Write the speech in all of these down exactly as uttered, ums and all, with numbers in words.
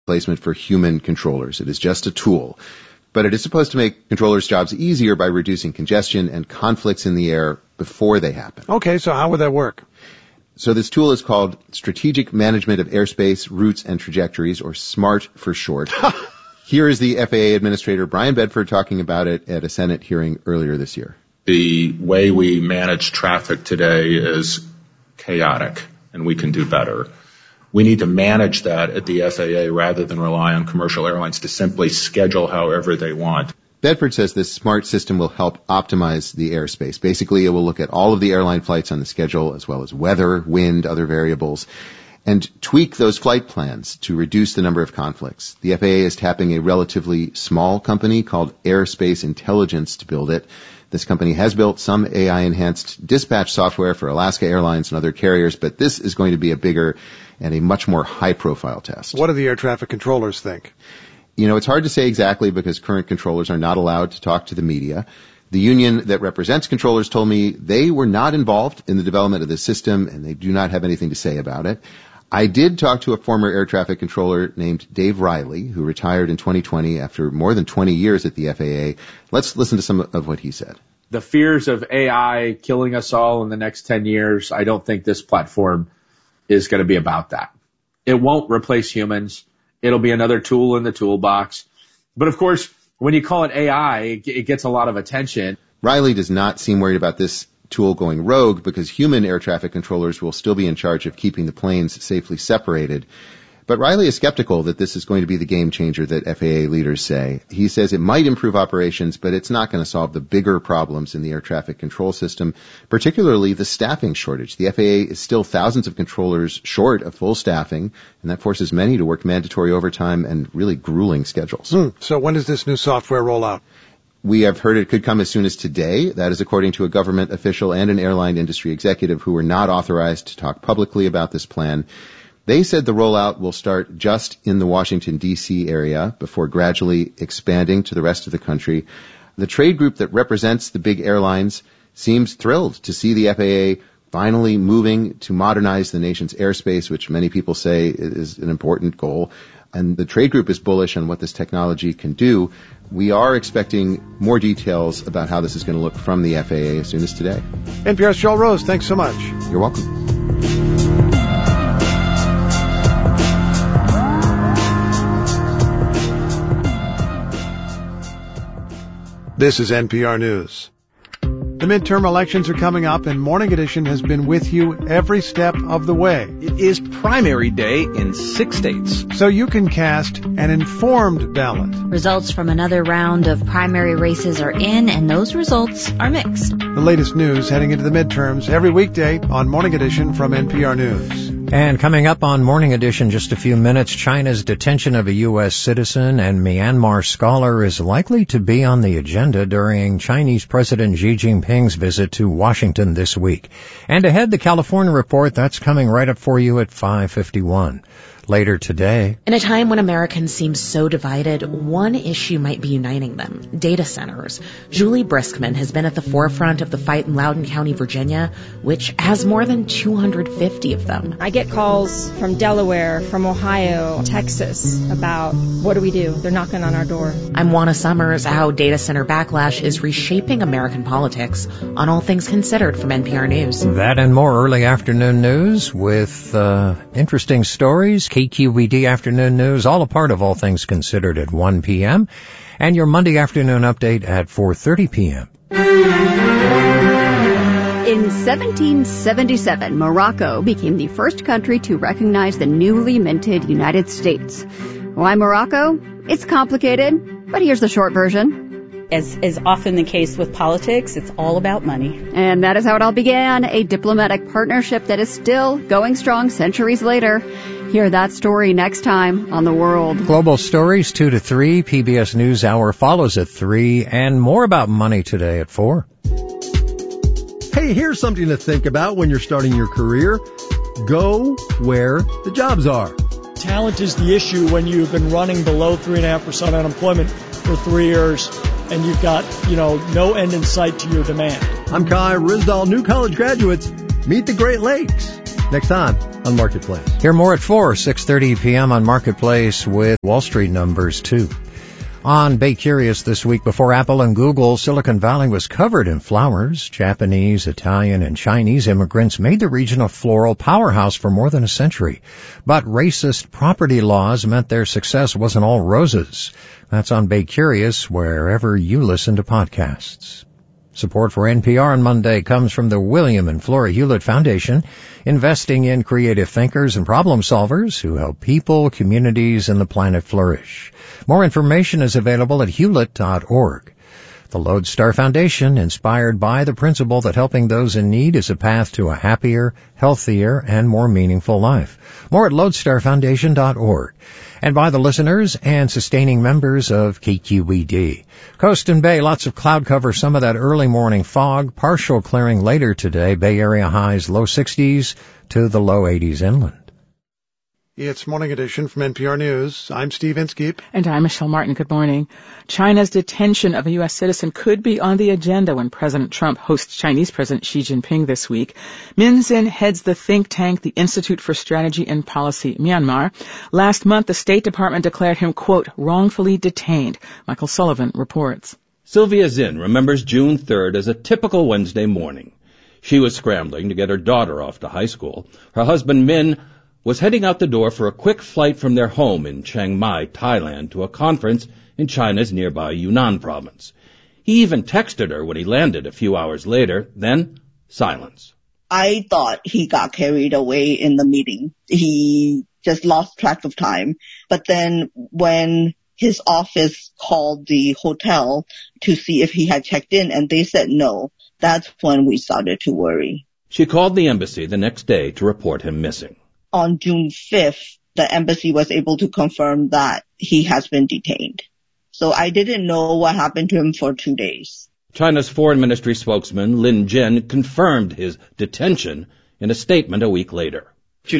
replacement for human controllers. It is just a tool. But it is supposed to make controllers' jobs easier by reducing congestion and conflicts in the air before they happen. Okay, so how would that work? So this tool is called Strategic Management of Airspace, Routes, and Trajectories, or SMART for short. Here is the F A A Administrator Brian Bedford talking about it at a Senate hearing earlier this year. The way we manage traffic today is chaotic, and we can do better. We need to manage that at the F A A rather than rely on commercial airlines to simply schedule however they want. Bedford says this SMART system will help optimize the airspace. Basically, it will look at all of the airline flights on the schedule, as well as weather, wind, other variables, and tweak those flight plans to reduce the number of conflicts. The F A A is tapping a relatively small company called Airspace Intelligence to build it. This company has built some A I-enhanced dispatch software for Alaska Airlines and other carriers, but this is going to be a bigger and a much more high-profile test. What do the air traffic controllers think? You know, it's hard to say exactly because current controllers are not allowed to talk to the media. The union that represents controllers told me they were not involved in the development of this system, and they do not have anything to say about it. I did talk to a former air traffic controller named Dave Riley, who retired in twenty twenty after more than twenty years at the F A A. Let's listen to some of what he said. The fears of A I killing us all in the next ten years, I don't think this platform is going to be about that. It won't replace humans. It'll be another tool in the toolbox. But of course, when you call it A I, it gets a lot of attention. Riley does not seem worried about this tool going rogue because human air traffic controllers will still be in charge of keeping the planes safely separated. But Riley is skeptical that this is going to be the game changer that F A A leaders say. He says it might improve operations, but it's not going to solve the bigger problems in the air traffic control system, particularly the staffing shortage. The F A A is still thousands of controllers short of full staffing, and that forces many to work mandatory overtime and really grueling schedules. Hmm. So when does this new software roll out? We have heard it could come as soon as today. That is according to a government official and an airline industry executive who were not authorized to talk publicly about this plan. They said the rollout will start just in the Washington, D C area before gradually expanding to the rest of the country. The trade group that represents the big airlines seems thrilled to see the F A A finally moving to modernize the nation's airspace, which many people say is an important goal. And the trade group is bullish on what this technology can do. We are expecting more details about how this is going to look from the F A A as soon as today. N P R's Joel Rose, thanks so much. You're welcome. This is N P R News. The midterm elections are coming up, and Morning Edition has been with you every step of the way. It is primary day in six states, so you can cast an informed ballot. Results from another round of primary races are in, and those results are mixed. The latest news heading into the midterms every weekday on Morning Edition from N P R News. And coming up on Morning Edition just a few minutes, China's detention of a U S citizen and Myanmar scholar is likely to be on the agenda during Chinese President Xi Jinping's visit to Washington this week. And ahead, the California Report, that's coming right up for you at five fifty-one. Later today. In a time when Americans seem so divided, one issue might be uniting them: data centers. Julie Briskman has been at the forefront of the fight in Loudoun County, Virginia, which has more than two hundred fifty of them. I get calls from Delaware, from Ohio, Texas about what do we do? They're knocking on our door. I'm Juana Summers. How data center backlash is reshaping American politics on All Things Considered from N P R News. That and more early afternoon news with uh, interesting stories. K Q E D Afternoon News, all a part of All Things Considered at one p.m. and your Monday afternoon update at four thirty p.m. In seventeen seventy-seven, Morocco became the first country to recognize the newly minted United States. Why Morocco? It's complicated, but here's the short version. As is often the case with politics, it's all about money. And that is how it all began, a diplomatic partnership that is still going strong centuries later. Hear that story next time on The World. Global Stories, two to three. P B S NewsHour follows at three. And more about money today at four. Hey, here's something to think about when you're starting your career. Go where the jobs are. Talent is the issue when you've been running below three point five percent unemployment for three years and you've got, you know, no end in sight to your demand. I'm Kai Rizdal. New college graduates, meet the Great Lakes. Next time on Marketplace. Hear more at four, six thirty p.m. on Marketplace with Wall Street numbers, too. On Bay Curious this week, before Apple and Google, Silicon Valley was covered in flowers. Japanese, Italian, and Chinese immigrants made the region a floral powerhouse for more than a century. But racist property laws meant their success wasn't all roses. That's on Bay Curious, wherever you listen to podcasts. Support for N P R on Monday comes from the William and Flora Hewlett Foundation, investing in creative thinkers and problem solvers who help people, communities, and the planet flourish. More information is available at hewlett dot org. The Lodestar Foundation, inspired by the principle that helping those in need is a path to a happier, healthier, and more meaningful life. More at lodestar foundation dot org. And by the listeners and sustaining members of K Q E D. Coast and Bay, lots of cloud cover, some of that early morning fog, partial clearing later today. Bay Area highs low sixties to the low eighties inland. It's Morning Edition from N P R News. I'm Steve Inskeep. And I'm Michelle Martin. Good morning. China's detention of a U S citizen could be on the agenda when President Trump hosts Chinese President Xi Jinping this week. Min Zin heads the think tank, the Institute for Strategy and Policy, Myanmar. Last month, the State Department declared him, quote, wrongfully detained. Michael Sullivan reports. Sylvia Zinn remembers June third as a typical Wednesday morning. She was scrambling to get her daughter off to high school. Her husband, Min, was heading out the door for a quick flight from their home in Chiang Mai, Thailand, to a conference in China's nearby Yunnan province. He even texted her when he landed a few hours later. Then, silence. I thought he got carried away in the meeting. He just lost track of time. But then when his office called the hotel to see if he had checked in and they said no, that's when we started to worry. She called the embassy the next day to report him missing. On June fifth, the embassy was able to confirm that he has been detained. So I didn't know what happened to him for two days. China's foreign ministry spokesman Lin Jin confirmed his detention in a statement a week later. He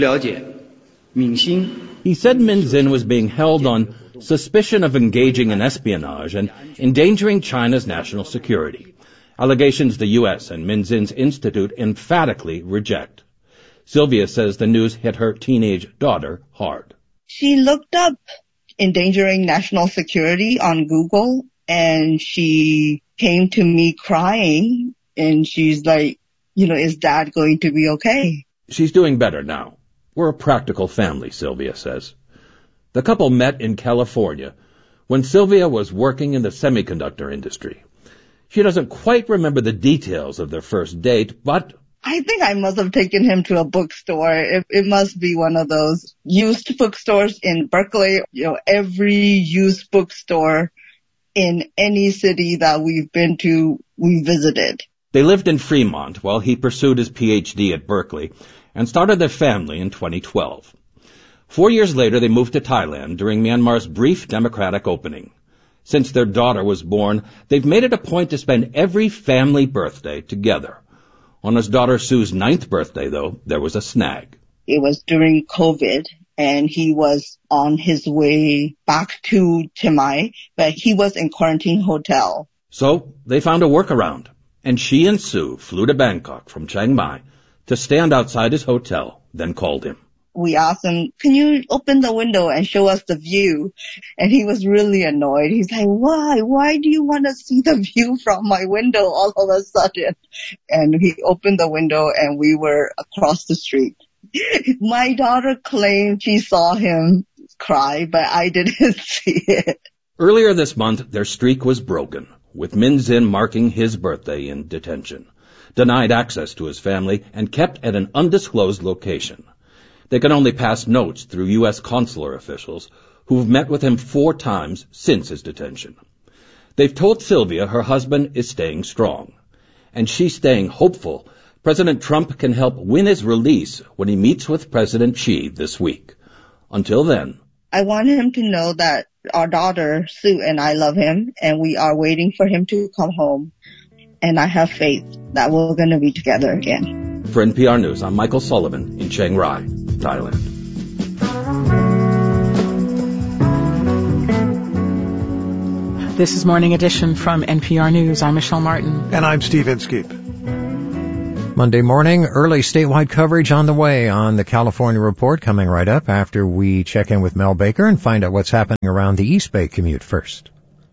said Min Zin was being held on suspicion of engaging in espionage and endangering China's national security. Allegations the U S and Min Zin's institute emphatically reject. Sylvia says the news hit her teenage daughter hard. She looked up endangering national security on Google and she came to me crying and she's like, you know, is Dad going to be okay? She's doing better now. We're a practical family, Sylvia says. The couple met in California when Sylvia was working in the semiconductor industry. She doesn't quite remember the details of their first date, but I think I must have taken him to a bookstore. It, it must be one of those used bookstores in Berkeley. You know, every used bookstore in any city that we've been to, we visited. They lived in Fremont while he pursued his P H D at Berkeley and started their family in twenty twelve. Four years later, they moved to Thailand during Myanmar's brief democratic opening. Since their daughter was born, they've made it a point to spend every family birthday together. On his daughter Sue's ninth birthday, though, there was a snag. It was during COVID, and he was on his way back to Chiang Mai, but he was in quarantine hotel. So they found a workaround, and she and Sue flew to Bangkok from Chiang Mai to stand outside his hotel, then called him. We asked him, can you open the window and show us the view? And he was really annoyed. He's like, why? Why do you want to see the view from my window all of a sudden? And he opened the window and we were across the street. My daughter claimed she saw him cry, but I didn't see it. Earlier this month, their streak was broken, with Min Zin marking his birthday in detention, denied access to his family, and kept at an undisclosed location. They can only pass notes through U S consular officials who've met with him four times since his detention. They've told Sylvia her husband is staying strong, and she's staying hopeful President Trump can help win his release when he meets with President Xi this week. Until then, I want him to know that our daughter, Sue, and I love him, and we are waiting for him to come home. And I have faith that we're going to be together again. For N P R News, I'm Michael Sullivan in Chiang Rai, Thailand. This is Morning Edition from N P R News. I'm Michelle Martin. And I'm Steve Inskeep. Monday morning, early statewide coverage on the way on the California Report, coming right up after we check in with Mel Baker and find out what's happening around the East Bay commute first.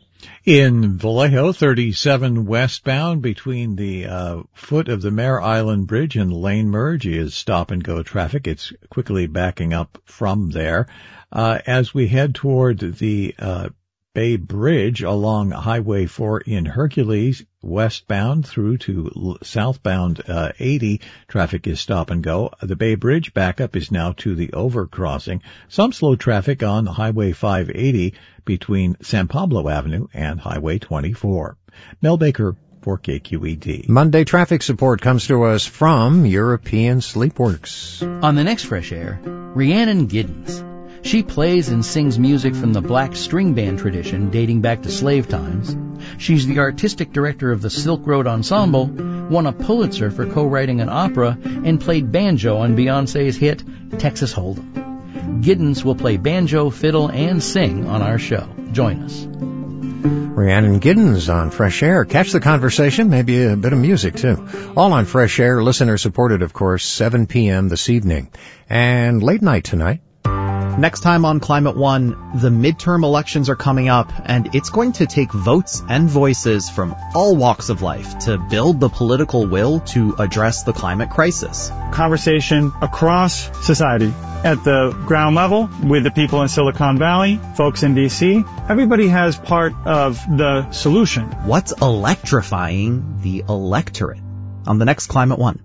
In Vallejo, thirty-seven westbound between the uh, foot of the Mare Island Bridge and lane merge is stop-and-go traffic. It's quickly backing up from there. Uh, as we head toward the uh, Bay Bridge along Highway four in Hercules, westbound through to southbound uh, eighty, traffic is stop and go. The Bay Bridge backup is now to the overcrossing. Some slow traffic on Highway five eighty between San Pablo Avenue and Highway twenty-four. Mel Baker for K Q E D. Monday traffic support comes to us from European Sleepworks. On the next Fresh Air, Rhiannon Giddens. She plays and sings music from the black string band tradition dating back to slave times. She's the artistic director of the Silk Road Ensemble, won a Pulitzer for co-writing an opera, and played banjo on Beyoncé's hit Texas Hold'em. Giddens will play banjo, fiddle, and sing on our show. Join us. Rhiannon Giddens on Fresh Air. Catch the conversation, maybe a bit of music too. All on Fresh Air, listener supported, of course, seven p.m. this evening. And late night tonight. Next time on Climate One, the midterm elections are coming up, and it's going to take votes and voices from all walks of life to build the political will to address the climate crisis. Conversation across society at the ground level with the people in Silicon Valley, folks in D C. Everybody has part of the solution. What's electrifying the electorate? On the next Climate One.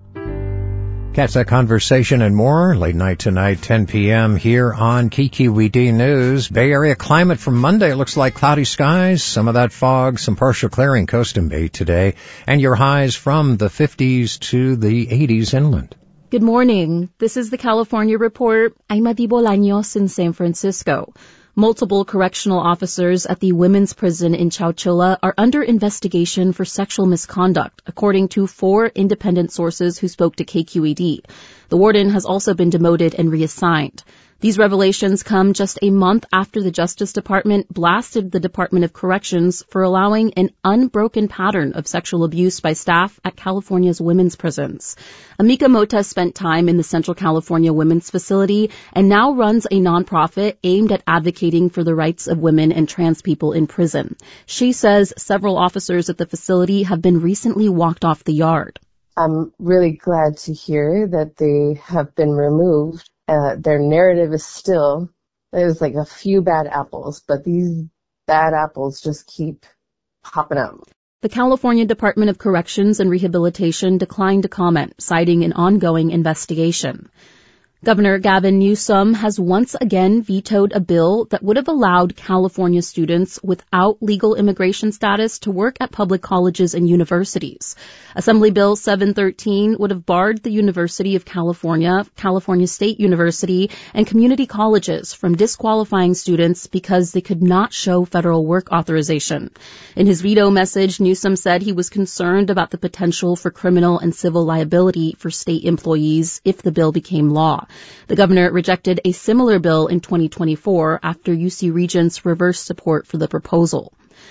Catch that conversation and more late night tonight, ten p.m. here on K Q E D News. Bay Area climate for Monday. It looks like cloudy skies, some of that fog, some partial clearing coast and bay today, and your highs from the fifties to the eighties inland. Good morning. This is the California Report. I'm Adi Bolaños in San Francisco. Multiple correctional officers at the women's prison in Chowchilla are under investigation for sexual misconduct, according to four independent sources who spoke to K Q E D. The warden has also been demoted and reassigned. These revelations come just a month after the Justice Department blasted the Department of Corrections for allowing an unbroken pattern of sexual abuse by staff at California's women's prisons. Amika Mota spent time in the Central California Women's Facility and now runs a nonprofit aimed at advocating for the rights of women and trans people in prison. She says several officers at the facility have been recently walked off the yard. I'm really glad to hear that they have been removed. Uh, their narrative is still, there's like a few bad apples, but these bad apples just keep popping up. The California Department of Corrections and Rehabilitation declined to comment, citing an ongoing investigation. Governor Gavin Newsom has once again vetoed a bill that would have allowed California students without legal immigration status to work at public colleges and universities. Assembly Bill seven thirteen would have barred the University of California, California State University, and community colleges from disqualifying students because they could not show federal work authorization. In his veto message, Newsom said he was concerned about the potential for criminal and civil liability for state employees if the bill became law. The governor rejected a similar bill in twenty twenty-four after U C Regents reversed support for the proposal.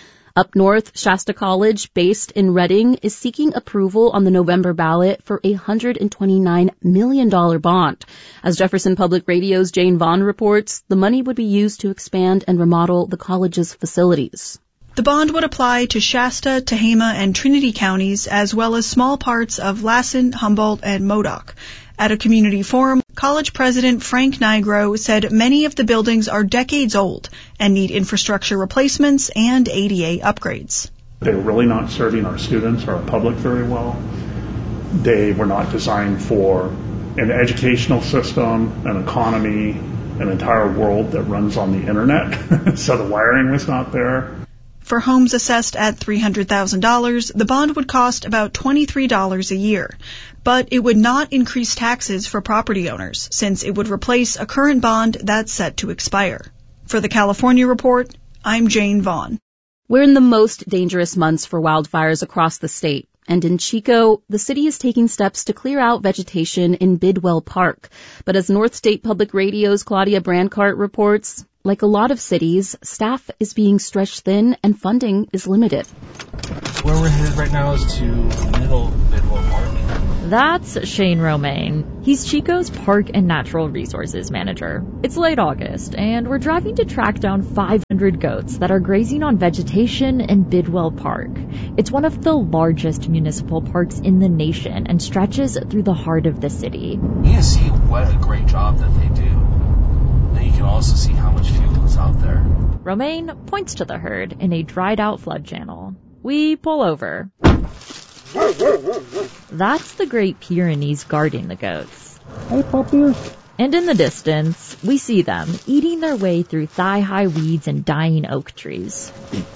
Up north, Shasta College, based in Redding, is seeking approval on the November ballot for a one hundred twenty-nine million dollars bond. As Jefferson Public Radio's Jane Vaughn reports, the money would be used to expand and remodel the college's facilities. The bond would apply to Shasta, Tehama, and Trinity counties, as well as small parts of Lassen, Humboldt, and Modoc. At a community forum, college president Frank Nigro said many of the buildings are decades old and need infrastructure replacements and A D A upgrades. They're really not serving our students or our public very well. They were not designed for an educational system, an economy, an entire world that runs on the internet, so the wiring was not there. For homes assessed at three hundred thousand dollars, the bond would cost about twenty-three dollars a year. But it would not increase taxes for property owners, since it would replace a current bond that's set to expire. For the California Report, I'm Jane Vaughn. We're in the most dangerous months for wildfires across the state. And in Chico, the city is taking steps to clear out vegetation in Bidwell Park. But as North State Public Radio's Claudia Brancart reports, like a lot of cities, staff is being stretched thin and funding is limited. Where we're headed right now is to Middle Bidwell Park. That's Shane Romaine. He's Chico's Park and Natural Resources Manager. It's late August, and we're driving to track down five hundred goats that are grazing on vegetation in Bidwell Park. It's one of the largest municipal parks in the nation and stretches through the heart of the city. You can see what a great job that they do. And you can also see how much fuel is out there. Romaine points to the herd in a dried-out flood channel. We pull over. That's the Great Pyrenees guarding the goats. Hey, puppies. And in the distance, we see them eating their way through thigh-high weeds and dying oak trees.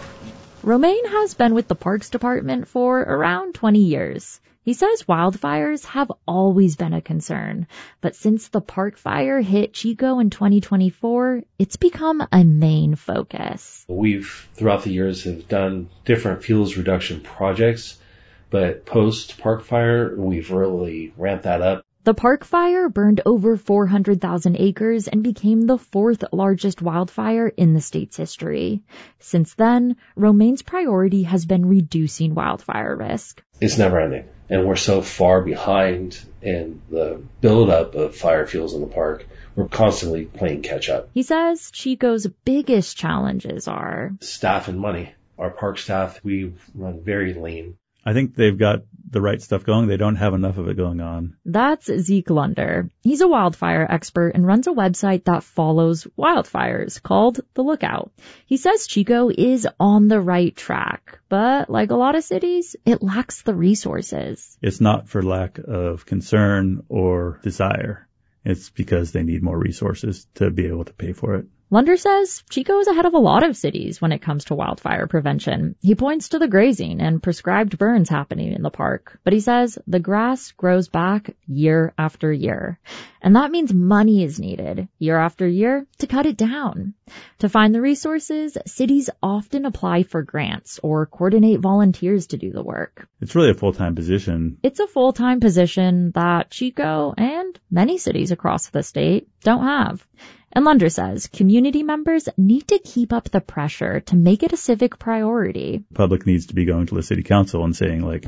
Romaine has been with the Parks Department for around twenty years. He says wildfires have always been a concern, but since the park fire hit Chico in twenty twenty-four, it's become a main focus. We've, throughout the years, have done different fuels reduction projects, but post-park fire, we've really ramped that up. The park fire burned over four hundred thousand acres and became the fourth largest wildfire in the state's history. Since then, Romaine's priority has been reducing wildfire risk. It's never ending, and we're so far behind in the buildup of fire fuels in the park. We're constantly playing catch up. He says Chico's biggest challenges are staff and money. Our park staff, we run very lean. I think they've got the right stuff going. They don't have enough of it going on. That's Zeke Lunder. He's a wildfire expert and runs a website that follows wildfires called The Lookout. He says Chico is on the right track, but like a lot of cities, it lacks the resources. It's not for lack of concern or desire. It's because they need more resources to be able to pay for it. Lunder says Chico is ahead of a lot of cities when it comes to wildfire prevention. He points to the grazing and prescribed burns happening in the park, but he says the grass grows back year after year. And that means money is needed year after year to cut it down. To find the resources, cities often apply for grants or coordinate volunteers to do the work. It's really a full-time position. It's a full-time position that Chico and many cities across the state don't have. And Lunder says community members need to keep up the pressure to make it a civic priority. The public needs to be going to the city council and saying, like,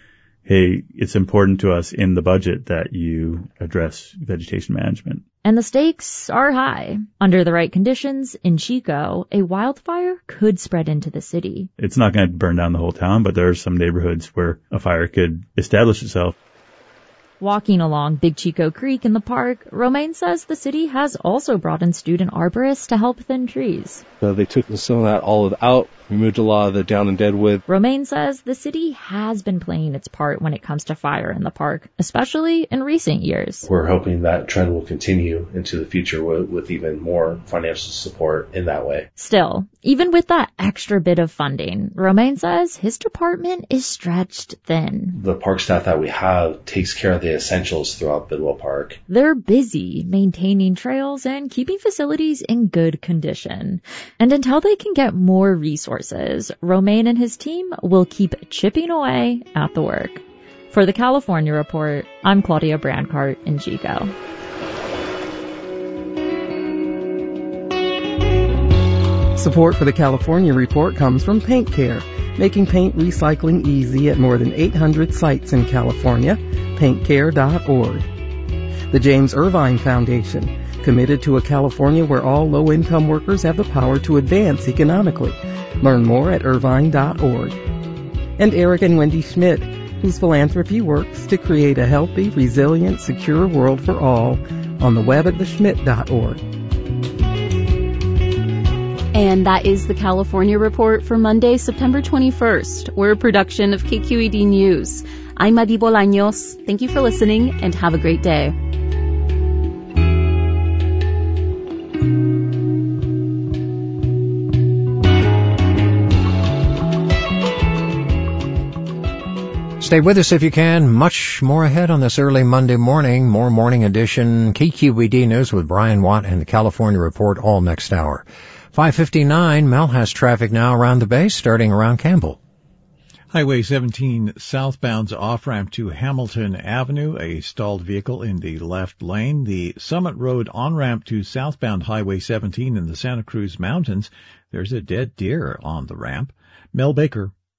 hey, it's important to us in the budget that you address vegetation management. And the stakes are high. Under the right conditions, in Chico, a wildfire could spread into the city. It's not going to burn down the whole town, but there are some neighborhoods where a fire could establish itself. Walking along Big Chico Creek in the park, Romaine says the city has also brought in student arborists to help thin trees. So they took some of that olive out, removed a lot of the down and dead wood. Romaine says the city has been playing its part when it comes to fire in the park, especially in recent years. We're hoping that trend will continue into the future with, with even more financial support in that way. Still, even with that extra bit of funding, Romaine says his department is stretched thin. The park staff that we have takes care of the essentials throughout Bidwell Park. They're busy maintaining trails and keeping facilities in good condition. And until they can get more resources, Romaine and his team will keep chipping away at the work. For the California Report, I'm Claudia Brancart in Chico. Support for the California Report comes from Paint Care, making paint recycling easy at more than eight hundred sites in California. paint care dot org. The James Irvine Foundation, committed to a California where all low-income workers have the power to advance economically. Learn more at irvine dot org. And Eric and Wendy Schmidt, whose philanthropy works to create a healthy, resilient, secure world for all, on the web at the schmidt dot org. And that is the California Report for Monday, September twenty-first. We're a production of K Q E D News. I'm Adi Bolaños. Thank you for listening and have a great day. Stay with us if you can. Much more ahead on this early Monday morning. More Morning Edition K Q E D News with Brian Watt and the California Report all next hour. five fifty-nine, Mel has traffic now around the base, starting around Campbell. Highway seventeen southbound's off-ramp to Hamilton Avenue, a stalled vehicle in the left lane. The Summit Road on-ramp to southbound Highway seventeen in the Santa Cruz Mountains, there's a dead deer on the ramp. Mel Baker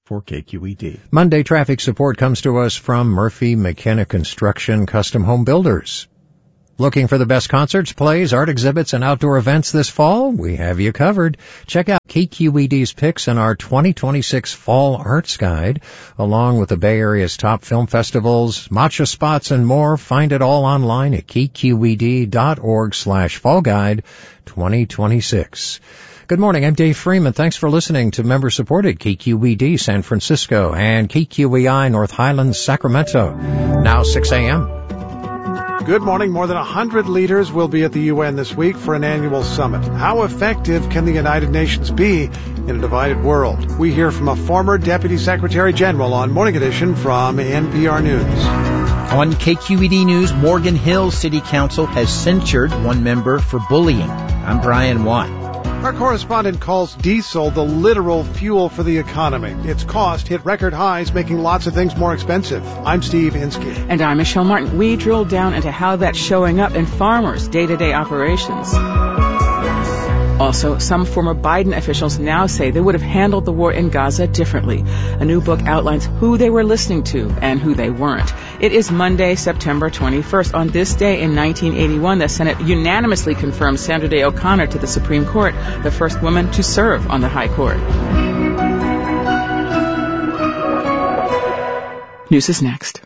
for K Q E D. Monday traffic support comes to us from Murphy McKenna Construction Custom Home Builders. Looking for the best concerts, plays, art exhibits, and outdoor events this fall? We have you covered. Check out K Q E D's picks in our twenty twenty-six Fall Arts Guide, along with the Bay Area's top film festivals, matcha spots, and more. Find it all online at kqed.org slash fall guide 2026. Good morning, I'm Dave Freeman. Thanks for listening to member-supported K Q E D San Francisco and K Q E I North Highlands, Sacramento. Now six a.m. Good morning. More than one hundred leaders will be at the U N this week for an annual summit. How effective can the United Nations be in a divided world? We hear from a former Deputy Secretary General on Morning Edition from N P R News. On K Q E D News, Morgan Hill City Council has censured one member for bullying. I'm Brian Watt. Our correspondent calls diesel the literal fuel for the economy. Its cost hit record highs, making lots of things more expensive. I'm Steve Inskeep. And I'm Michelle Martin. We drill down into how that's showing up in farmers' day-to-day operations. Also, some former Biden officials now say they would have handled the war in Gaza differently. A new book outlines who they were listening to and who they weren't. It is Monday, September twenty-first. On this day in nineteen eighty-one, the Senate unanimously confirmed Sandra Day O'Connor to the Supreme Court, the first woman to serve on the High Court. News is next.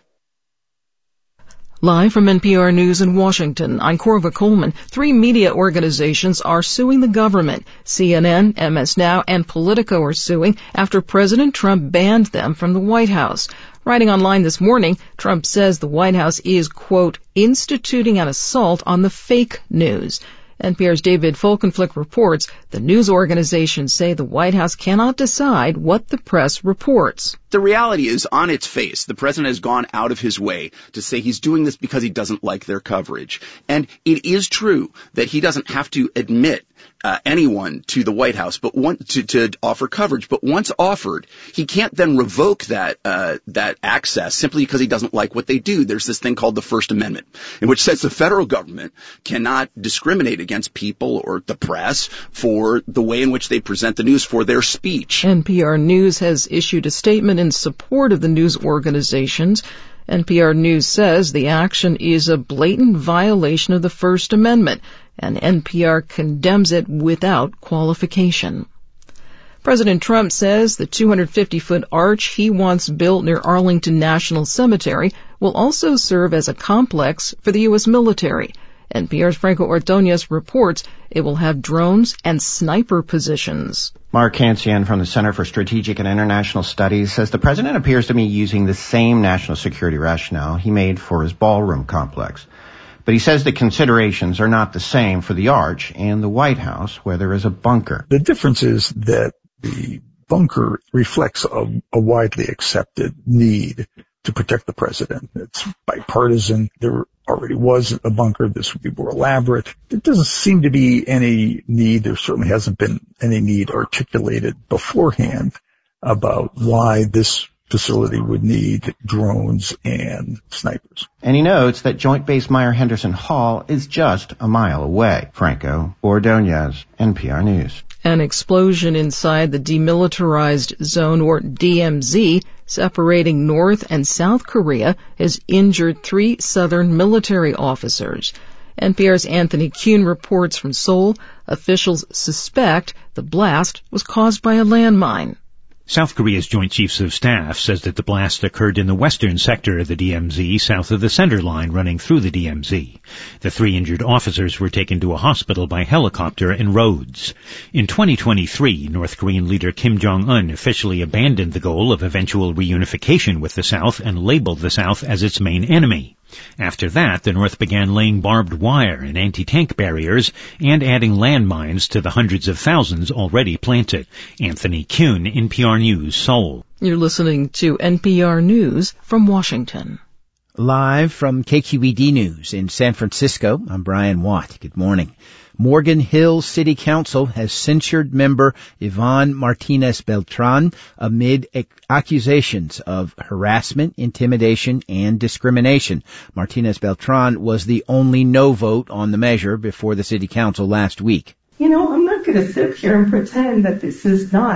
Live from N P R News in Washington, I'm Corva Coleman. Three media organizations are suing the government. C N N, M S Now, and Politico are suing after President Trump banned them from the White House. Writing online this morning, Trump says the White House is, quote, instituting an assault on the fake news. N P R's David Folkenflik reports the news organizations say the White House cannot decide what the press reports. The reality is, on its face, the president has gone out of his way to say he's doing this because he doesn't like their coverage. And it is true that he doesn't have to admit uh, anyone to the White House but one, to, to offer coverage. But once offered, he can't then revoke that uh, that access simply because he doesn't like what they do. There's this thing called the First Amendment, in which says the federal government cannot discriminate against people or the press for the way in which they present the news, for their speech. N P R News has issued a statement in support of the news organizations. N P R News says the action is a blatant violation of the First Amendment, and N P R condemns it without qualification. President Trump says the two hundred fifty foot arch he wants built near Arlington National Cemetery will also serve as a complex for the U S military. N P R's Franco Ordonez reports it will have drones and sniper positions. Mark Cancian from the Center for Strategic and International Studies says the president appears to be using the same national security rationale he made for his ballroom complex. But he says the considerations are not the same for the Arch and the White House, where there is a bunker. The difference is that the bunker reflects a, a widely accepted need to protect the president. It's bipartisan. There already was a bunker. This would be more elaborate. There doesn't seem to be any need. There certainly hasn't been any need articulated beforehand about why this facility would need drones and snipers. And he notes that Joint Base Meyer-Henderson Hall is just a mile away. Franco Ordonez, N P R News. An explosion inside the Demilitarized Zone, or D M Z, separating North and South Korea, has injured three Southern military officers. N P R's Anthony Kuhn reports from Seoul. Officials suspect the blast was caused by a landmine. South Korea's Joint Chiefs of Staff says that the blast occurred in the western sector of the D M Z, south of the center line running through the D M Z. The three injured officers were taken to a hospital by helicopter in Rhodes. In twenty twenty-three, North Korean leader Kim Jong-un officially abandoned the goal of eventual reunification with the South and labeled the South as its main enemy. After that, the North began laying barbed wire and anti-tank barriers and adding landmines to the hundreds of thousands already planted. Anthony Kuhn, N P R News, Seoul. You're listening to N P R News from Washington. Live from K Q E D News in San Francisco, I'm Brian Watt. Good morning. Morgan Hill City Council has censured member Yvonne Martinez Beltran amid accusations of harassment, intimidation, and discrimination. Martinez Beltran was the only no vote on the measure before the City Council last week. You know, I'm not going to sit here and pretend that this is not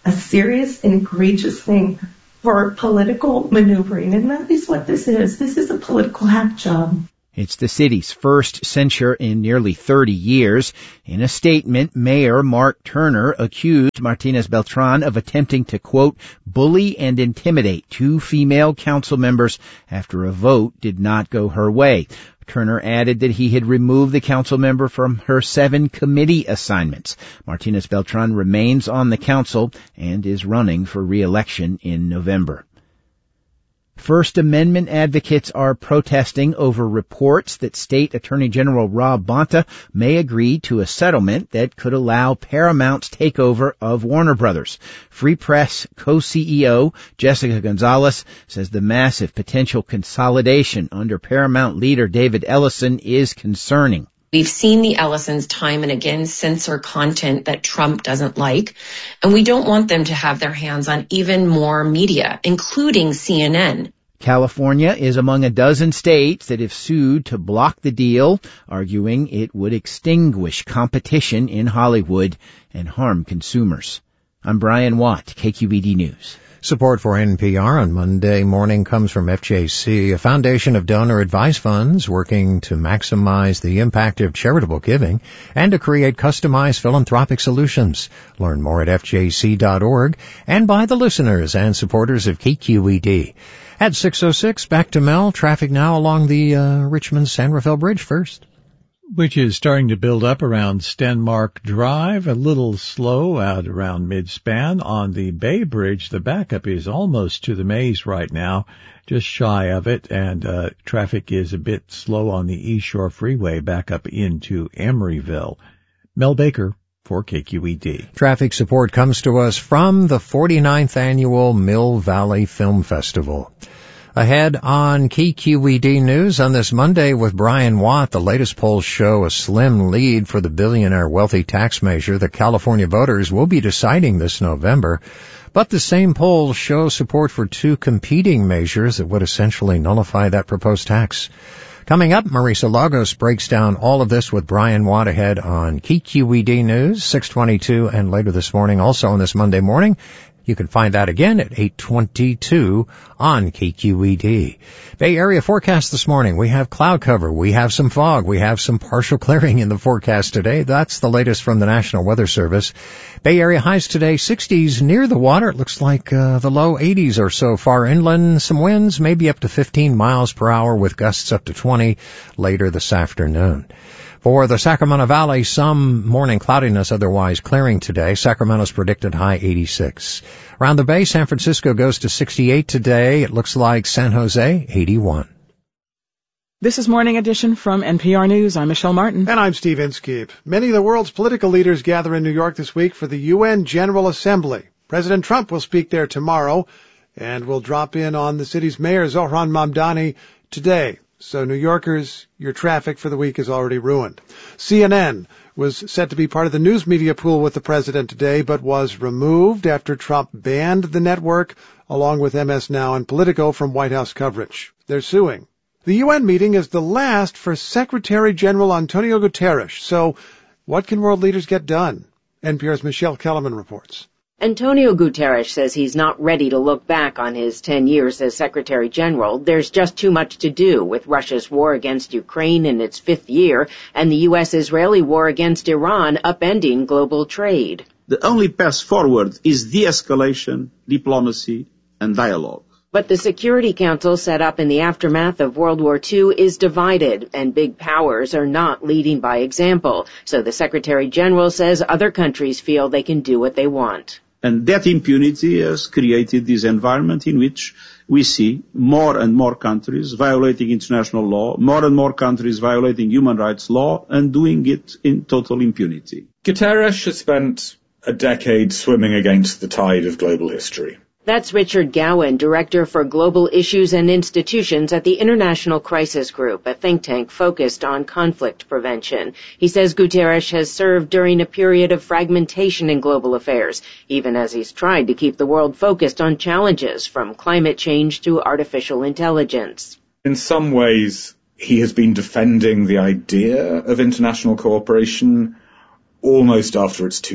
a serious and egregious thing for political maneuvering, and that is what this is. This is a political hack job. It's the city's first censure in nearly thirty years. In a statement, Mayor Mark Turner accused Martinez Beltran of attempting to, quote, bully and intimidate two female council members after a vote did not go her way. Turner added that he had removed the council member from her seven committee assignments. Martinez Beltran remains on the council and is running for re-election in November. First Amendment advocates are protesting over reports that State Attorney General Rob Bonta may agree to a settlement that could allow Paramount's takeover of Warner Brothers. Free Press co-C E O Jessica Gonzalez says the massive potential consolidation under Paramount leader David Ellison is concerning. We've seen the Ellisons time and again censor content that Trump doesn't like, and we don't want them to have their hands on even more media, including C N N. California is among a dozen states that have sued to block the deal, arguing it would extinguish competition in Hollywood and harm consumers. I'm Brian Watt, K Q E D News. Support for N P R on Monday morning comes from F J C, a foundation of donor advised funds working to maximize the impact of charitable giving and to create customized philanthropic solutions. Learn more at F J C dot org and by the listeners and supporters of K Q E D. At six oh six, back to Mel. Traffic now along the uh, Richmond-San Rafael Bridge first. Which is starting to build up around Stenmark Drive, a little slow out around mid-span. On the Bay Bridge, the backup is almost to the maze right now, just shy of it, and uh, traffic is a bit slow on the East Shore Freeway back up into Emeryville. Mel Baker for K Q E D. Traffic support comes to us from the forty-ninth Annual Mill Valley Film Festival. Ahead on K Q E D News on this Monday with Brian Watt, the latest polls show a slim lead for the billionaire wealthy tax measure that California voters will be deciding this November. But the same polls show support for two competing measures that would essentially nullify that proposed tax. Coming up, Marisa Lagos breaks down all of this with Brian Watt ahead on K Q E D News, six twenty-two, and later this morning, also on this Monday morning. You can find that again at eight twenty-two on K Q E D. Bay Area forecast this morning. We have cloud cover. We have some fog. We have some partial clearing in the forecast today. That's the latest from the National Weather Service. Bay Area highs today, sixties near the water. It looks like uh, the low eighties or so far inland. Some winds, maybe up to fifteen miles per hour with gusts up to twenty later this afternoon. For the Sacramento Valley, some morning cloudiness, otherwise clearing today. Sacramento's predicted high eighty-six. Around the Bay, San Francisco goes to sixty-eight today. It looks like San Jose, eighty-one. This is Morning Edition from N P R News. I'm Michelle Martin. And I'm Steve Inskeep. Many of the world's political leaders gather in New York this week for the U N General Assembly. President Trump will speak there tomorrow and will drop in on the city's mayor, Zohran Mamdani, today. So New Yorkers, your traffic for the week is already ruined. C N N was set to be part of the news media pool with the president today, but was removed after Trump banned the network, along with M S Now and Politico, from White House coverage. They're suing. The U N meeting is the last for Secretary General Antonio Guterres. So what can world leaders get done? N P R's Michelle Kellerman reports. Antonio Guterres says he's not ready to look back on his ten years as Secretary General. There's just too much to do with Russia's war against Ukraine in its fifth year and the U S-Israeli war against Iran upending global trade. The only path forward is de-escalation, diplomacy, and dialogue. But the Security Council set up in the aftermath of World War Two is divided, and big powers are not leading by example. So the Secretary General says other countries feel they can do what they want. And that impunity has created this environment in which we see more and more countries violating international law, more and more countries violating human rights law, and doing it in total impunity. Guterres has spent a decade swimming against the tide of global history. That's Richard Gowan, Director for Global Issues and Institutions at the International Crisis Group, a think tank focused on conflict prevention. He says Guterres has served during a period of fragmentation in global affairs, even as he's tried to keep the world focused on challenges from climate change to artificial intelligence. In some ways, he has been defending the idea of international cooperation almost after it's too late.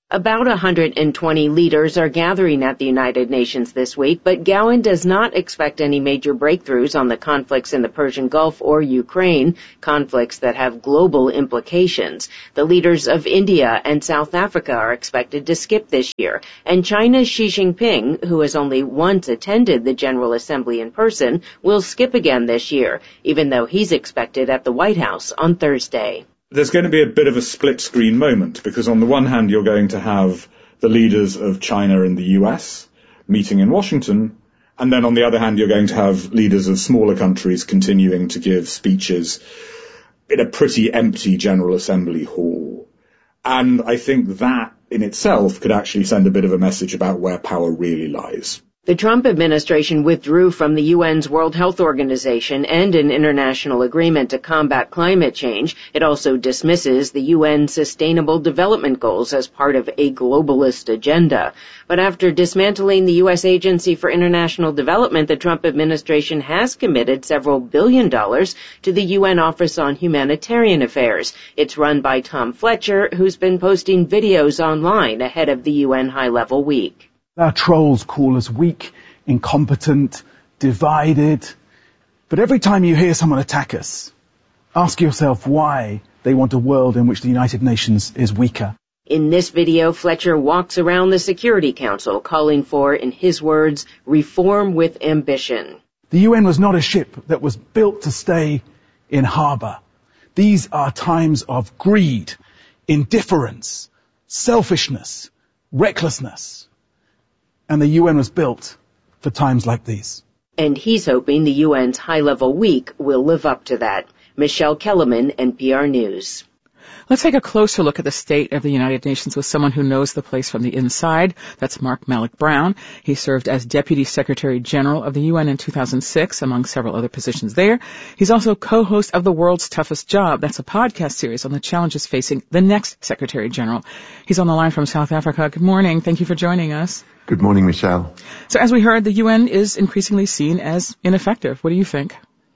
About one hundred twenty leaders are gathering at the United Nations this week, but Gowan does not expect any major breakthroughs on the conflicts in the Persian Gulf or Ukraine, conflicts that have global implications. The leaders of India and South Africa are expected to skip this year, and China's Xi Jinping, who has only once attended the General Assembly in person, will skip again this year, even though he's expected at the White House on Thursday. There's going to be a bit of a split screen moment, because on the one hand you're going to have the leaders of China and the U S meeting in Washington, and then on the other hand you're going to have leaders of smaller countries continuing to give speeches in a pretty empty General Assembly hall. And I think that in itself could actually send a bit of a message about where power really lies. The Trump administration withdrew from the U N's World Health Organization and an international agreement to combat climate change. It also dismisses the U N's Sustainable Development Goals as part of a globalist agenda. But after dismantling the U S Agency for International Development, the Trump administration has committed several billion dollars to the U N Office on Humanitarian Affairs. It's run by Tom Fletcher, who's been posting videos online ahead of the U N High-Level Week. Our trolls call us weak, incompetent, divided. But every time you hear someone attack us, ask yourself why they want a world in which the United Nations is weaker. In this video, Fletcher walks around the Security Council calling for, in his words, reform with ambition. The U N was not a ship that was built to stay in harbour. These are times of greed, indifference, selfishness, recklessness. And the U N was built for times like these. And he's hoping the U N's High-Level Week will live up to that. Michelle Kellerman, N P R News. Let's take a closer look at the state of the United Nations with someone who knows the place from the inside. That's Mark Malloch Brown. He served as Deputy Secretary General of the U N in two thousand six, among several other positions there. He's also co-host of The World's Toughest Job. That's a podcast series on the challenges facing the next Secretary General. He's on the line from South Africa. Good morning. Thank you for joining us. Good morning, Michelle. So as we heard, the U N is increasingly seen as ineffective. What do you think?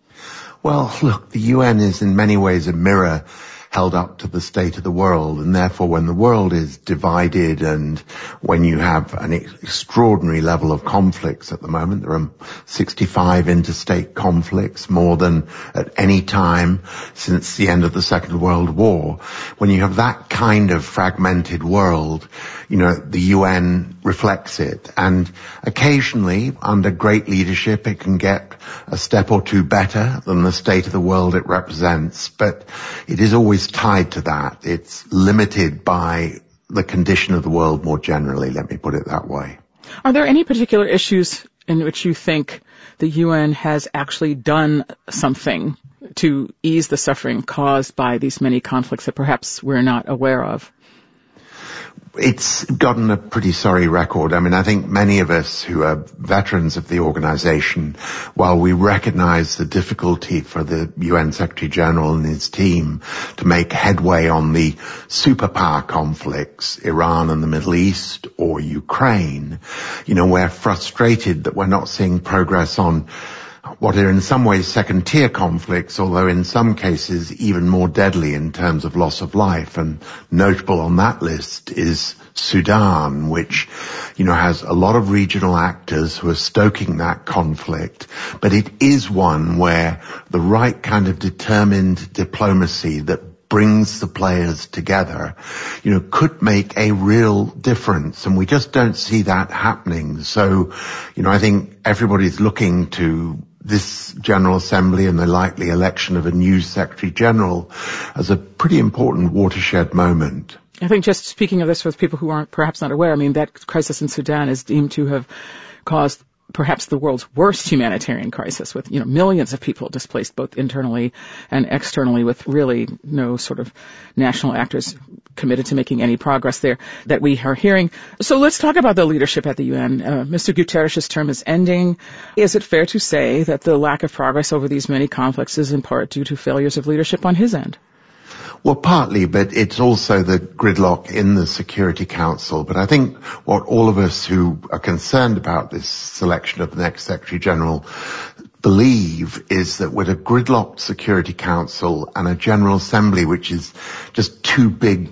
Well, look, the U N is in many ways a mirror held up to the state of the world, and therefore when the world is divided and when you have an extraordinary level of conflicts at the moment, there are sixty-five interstate conflicts, more than at any time since the end of the Second World War. When you have that kind of fragmented world, you know, the U N reflects it, and occasionally under great leadership it can get a step or two better than the state of the world it represents, but it is always tied to that. It's limited by the condition of the world more generally, let me put it that way. Are there any particular issues in which you think the U N has actually done something to ease the suffering caused by these many conflicts that perhaps we're not aware of? It's gotten a pretty sorry record. I mean, I think many of us who are veterans of the organization, while we recognize the difficulty for the U N Secretary General and his team to make headway on the superpower conflicts, Iran and the Middle East or Ukraine, you know, we're frustrated that we're not seeing progress on what are in some ways second-tier conflicts, although in some cases even more deadly in terms of loss of life. And notable on that list is Sudan, which, you know, has a lot of regional actors who are stoking that conflict. But it is one where the right kind of determined diplomacy that brings the players together, you know, could make a real difference. And we just don't see that happening. So, you know, I think everybody's looking to this General Assembly and the likely election of a new Secretary General as a pretty important watershed moment. I think just speaking of this with people who aren't perhaps not aware, I mean, that crisis in Sudan is deemed to have caused perhaps the world's worst humanitarian crisis, with, you know, millions of people displaced both internally and externally, with really no sort of national actors committed to making any progress there that we are hearing. So let's talk about the leadership at the U N. Uh, Mister Guterres' term is ending. Is it fair to say that the lack of progress over these many conflicts is in part due to failures of leadership on his end? Well, partly, but it's also the gridlock in the Security Council. But I think what all of us who are concerned about this selection of the next Secretary General believe is that with a gridlocked Security Council and a General Assembly which is just too big to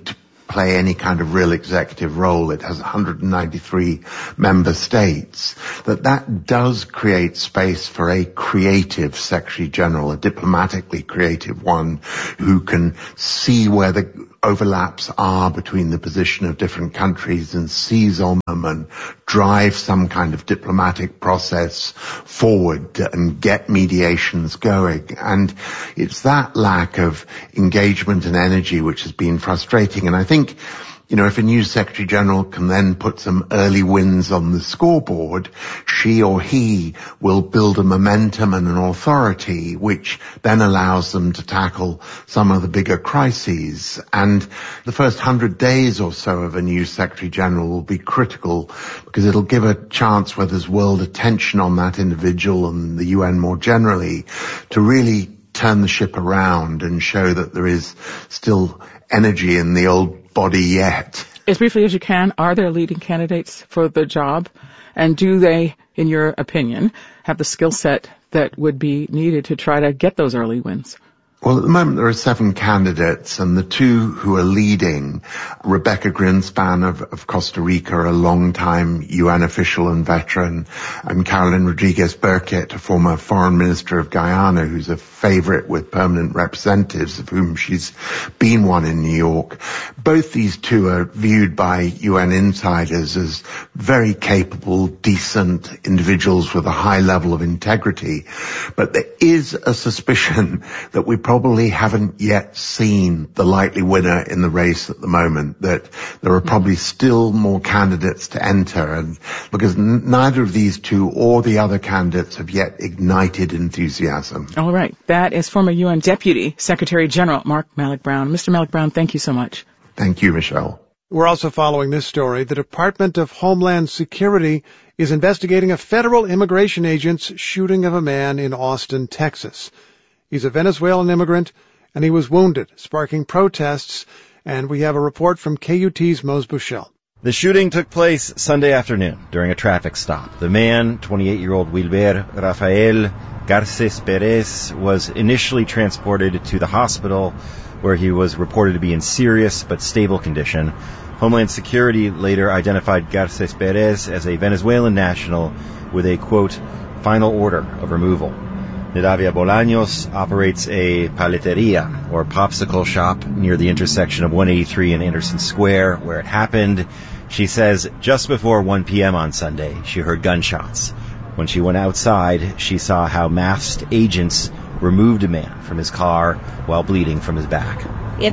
play any kind of real executive role. It has one hundred ninety-three member states. That that does create space for a creative Secretary General, a diplomatically creative one who can see where the overlaps are between the position of different countries and seize on them and drive some kind of diplomatic process forward and get mediations going. And it's that lack of engagement and energy which has been frustrating. And I think, you know, if a new Secretary General can then put some early wins on the scoreboard, she or he will build a momentum and an authority which then allows them to tackle some of the bigger crises. And the first hundred days or so of a new Secretary General will be critical because it'll give a chance where there's world attention on that individual and the U N more generally to really turn the ship around and show that there is still energy in the old body yet. As briefly as you can, are there leading candidates for the job? And do they, in your opinion, have the skill set that would be needed to try to get those early wins? Well, at the moment there are seven candidates, and the two who are leading, Rebecca Greenspan of, of Costa Rica, a long-time U N official and veteran, and Carolyn Rodriguez Burkett, a former foreign minister of Guyana, who's a favorite with permanent representatives, of whom she's been one in New York. Both these two are viewed by U N insiders as very capable, decent individuals with a high level of integrity. But there is a suspicion that we probably haven't yet seen the likely winner in the race at the moment, that there are probably still more candidates to enter, and because n- neither of these two or the other candidates have yet ignited enthusiasm. All right. That is former U N Deputy Secretary General Mark Malloch-Brown. Mister Malloch-Brown, thank you so much. Thank you, Michelle. We're also following this story. The Department of Homeland Security is investigating a federal immigration agent's shooting of a man in Austin, Texas. He's a Venezuelan immigrant, and he was wounded, sparking protests, and we have a report from K U T's Mose Bushell. The shooting took place Sunday afternoon during a traffic stop. The man, twenty-eight-year-old Wilber Rafael Garces Perez, was initially transported to the hospital where he was reported to be in serious but stable condition. Homeland Security later identified Garces Perez as a Venezuelan national with a, quote, final order of removal. Nidavia Bolaños operates a paleteria, or popsicle shop, near the intersection of one eighty-three and Anderson Square, where it happened. She says just before one p.m. on Sunday, she heard gunshots. When she went outside, she saw how masked agents removed a man from his car while bleeding from his back. And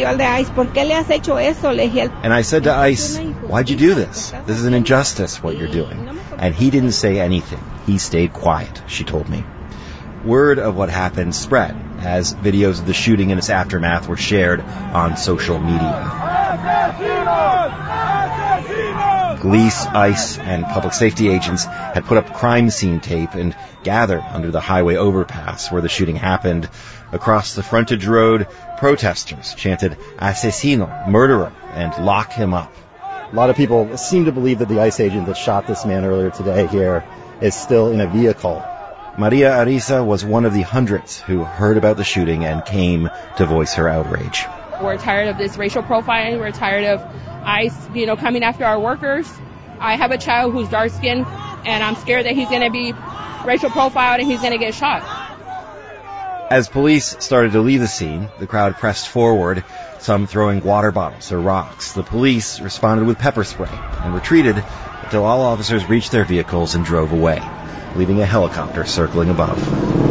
I said to ICE, why'd you do this? This is an injustice, what you're doing. And he didn't say anything. He stayed quiet, she told me. Word of what happened spread as videos of the shooting and its aftermath were shared on social media. Police, ICE, and public safety agents had put up crime scene tape and gathered under the highway overpass where the shooting happened. Across the frontage road, protesters chanted, "Asesino," murderer, and lock him up. A lot of people seem to believe that the ICE agent that shot this man earlier today here is still in a vehicle. Maria Ariza was one of the hundreds who heard about the shooting and came to voice her outrage. We're tired of this racial profiling. We're tired of ICE, you know, coming after our workers. I have a child who's dark-skinned, and I'm scared that he's going to be racial profiled and he's going to get shot. As police started to leave the scene, the crowd pressed forward, some throwing water bottles or rocks. The police responded with pepper spray and retreated until all officers reached their vehicles and drove away, leaving a helicopter circling above.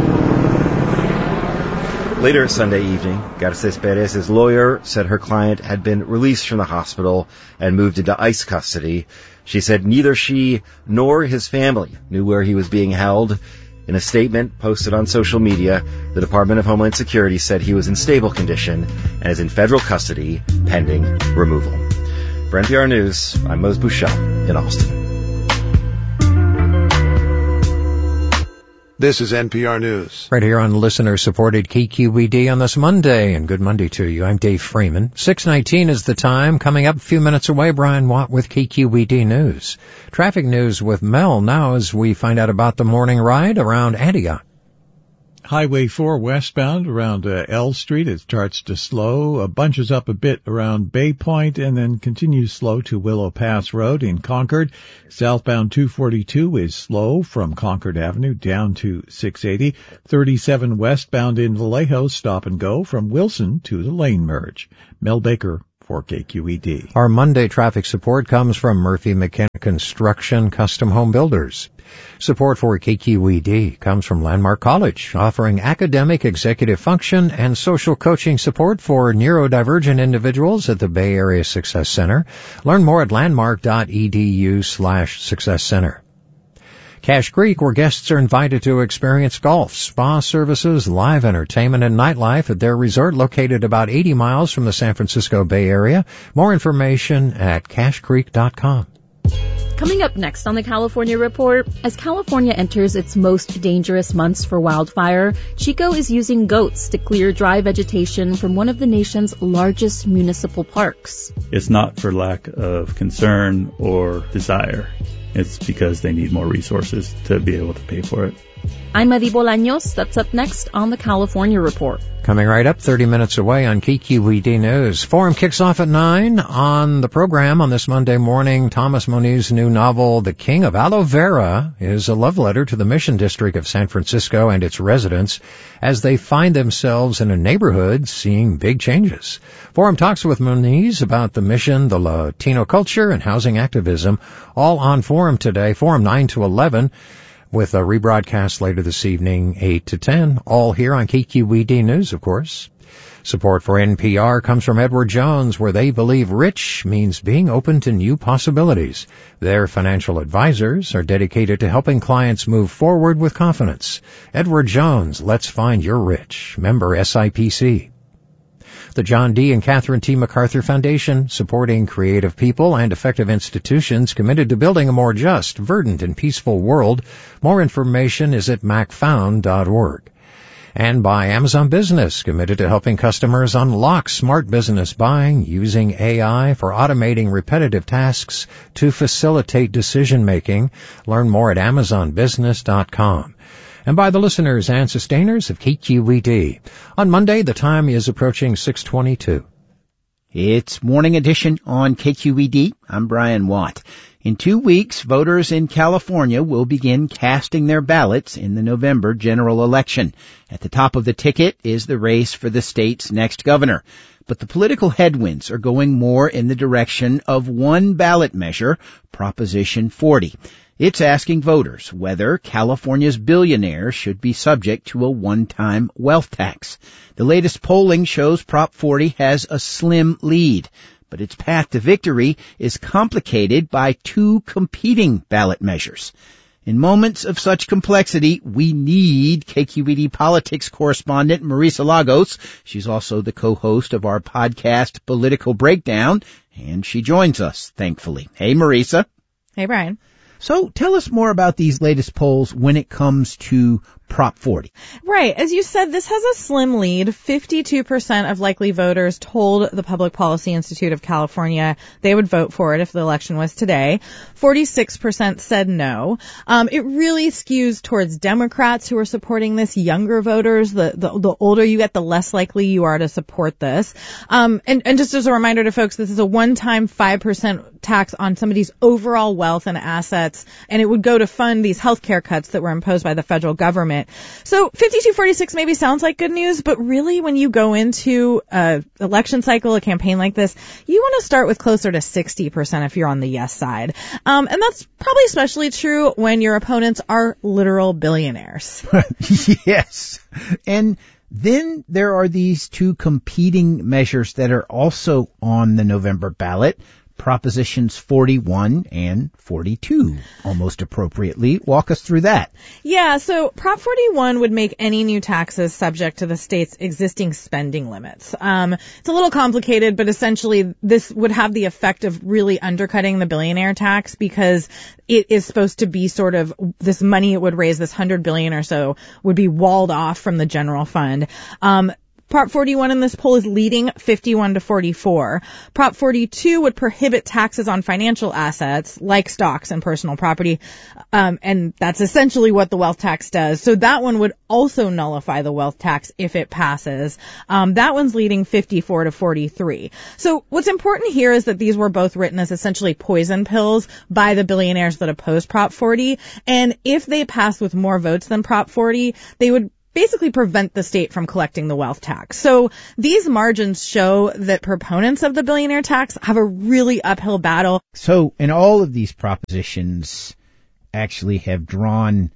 Later Sunday evening, Garces Perez's lawyer said her client had been released from the hospital and moved into ICE custody. She said neither she nor his family knew where he was being held. In a statement posted on social media, the Department of Homeland Security said he was in stable condition and is in federal custody pending removal. For N P R News, I'm Mose Bushell in Austin. This is N P R News. Right here on listener-supported K Q E D on this Monday, and good Monday to you. I'm Dave Freeman. six nineteen is the time. Coming up a few minutes away, Brian Watt with K Q E D News. Traffic news with Mel now as we find out about the morning ride around Antioch. Highway four westbound around uh, L Street, it starts to slow, uh, bunches up a bit around Bay Point, and then continues slow to Willow Pass Road in Concord. Southbound two forty-two is slow from Concord Avenue down to six eighty. thirty-seven westbound in Vallejo, stop and go from Wilson to the lane merge. Mel Baker for K Q E D. Our Monday traffic support comes from Murphy McKenna Construction Custom Home Builders. Support for K Q E D comes from Landmark College, offering academic, executive function, and social coaching support for neurodivergent individuals at the Bay Area Success Center. Learn more at landmark.edu slash success center. Cache Creek, where guests are invited to experience golf, spa services, live entertainment, and nightlife at their resort located about eighty miles from the San Francisco Bay Area. More information at cache creek dot com. Coming up next on the California Report, as California enters its most dangerous months for wildfire, Chico is using goats to clear dry vegetation from one of the nation's largest municipal parks. It's not for lack of concern or desire. It's because they need more resources to be able to pay for it. I'm Adi Bolaños. That's up next on the California Report. Coming right up thirty minutes away on K Q E D News. Forum kicks off at nine. On the program on this Monday morning, Thomas Moniz's new novel, The King of Aloe Vera, is a love letter to the Mission District of San Francisco and its residents as they find themselves in a neighborhood seeing big changes. Forum talks with Moniz about the mission, the Latino culture, and housing activism, all on Forum today, Forum nine to eleven. With a rebroadcast later this evening, eight to ten, all here on K Q E D News, of course. Support for N P R comes from Edward Jones, where they believe rich means being open to new possibilities. Their financial advisors are dedicated to helping clients move forward with confidence. Edward Jones, let's find your rich. Member S I P C. The John D. and Catherine T. MacArthur Foundation, supporting creative people and effective institutions committed to building a more just, verdant, and peaceful world. More information is at mac found dot org. And by Amazon Business, committed to helping customers unlock smart business buying using A I for automating repetitive tasks to facilitate decision-making. Learn more at amazon business dot com. And by the listeners and sustainers of K Q E D. On Monday, the time is approaching six twenty-two. It's Morning Edition on K Q E D. I'm Brian Watt. In two weeks, voters in California will begin casting their ballots in the November general election. At the top of the ticket is the race for the state's next governor. But the political headwinds are going more in the direction of one ballot measure, Proposition forty. It's asking voters whether California's billionaires should be subject to a one-time wealth tax. The latest polling shows Prop forty has a slim lead, but its path to victory is complicated by two competing ballot measures. In moments of such complexity, we need K Q E D politics correspondent Marisa Lagos. She's also the co-host of our podcast, Political Breakdown, and she joins us, thankfully. Hey, Marisa. Hey, Brian. So tell us more about these latest polls when it comes to Prop forty. Right. As you said, this has a slim lead. fifty-two percent of likely voters told the Public Policy Institute of California they would vote for it if the election was today. forty-six percent said no. Um, it really skews towards Democrats who are supporting this, younger voters. The, the, the older you get, the less likely you are to support this. Um, and, and just as a reminder to folks, this is a one-time five percent tax on somebody's overall wealth and assets, and it would go to fund these healthcare cuts that were imposed by the federal government. So fifty-two forty-six maybe sounds like good news, but really when you go into a election cycle, a campaign like this, you want to start with closer to sixty percent if you're on the yes side. Um, and that's probably especially true when your opponents are literal billionaires. Yes. And then there are these two competing measures that are also on the November ballot. Propositions forty-one and forty-two, almost appropriately. Walk us through that. Yeah, so Prop forty-one would make any new taxes subject to the state's existing spending limits. Um, it's a little complicated, but essentially this would have the effect of really undercutting the billionaire tax because it is supposed to be sort of this money it would raise, this one hundred billion dollars or so, would be walled off from the general fund. Um, Prop forty-one in this poll is leading fifty-one to forty-four. Prop forty-two would prohibit taxes on financial assets like stocks and personal property. Um, and that's essentially what the wealth tax does. So that one would also nullify the wealth tax if it passes. Um, that one's leading fifty-four to forty-three. So what's important here is that these were both written as essentially poison pills by the billionaires that opposed Prop forty. And if they pass with more votes than Prop forty, they would basically prevent the state from collecting the wealth tax. So these margins show that proponents of the billionaire tax have a really uphill battle. So, and all of these propositions actually have drawn